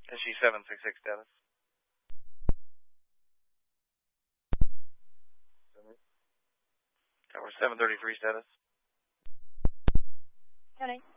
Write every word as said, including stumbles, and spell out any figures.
S G seven six six status. Tower seven thirty-three status. County.